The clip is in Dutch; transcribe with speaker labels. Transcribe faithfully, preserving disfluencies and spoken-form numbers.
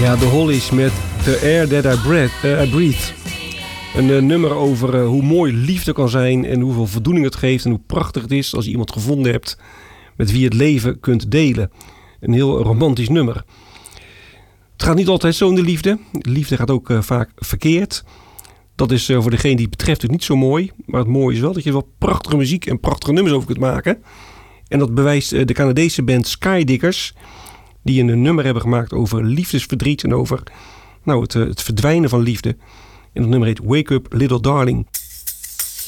Speaker 1: Ja, de Hollies met The Air That I Breathe. Uh, I breathe. Een uh, nummer over uh, hoe mooi liefde kan zijn en hoeveel voldoening het geeft en hoe prachtig het is als je iemand gevonden hebt met wie je het leven kunt delen. Een heel romantisch nummer. Het gaat niet altijd zo in de liefde. De liefde gaat ook uh, vaak verkeerd. Dat is uh, voor degene die het betreft dus niet zo mooi. Maar het mooie is wel dat je er wel prachtige muziek en prachtige nummers over kunt maken. En dat bewijst uh, de Canadese band Skydiggers, die een nummer hebben gemaakt over liefdesverdriet en over nou, het, uh, het verdwijnen van liefde. En dat nummer heet Wake Up Little Darling.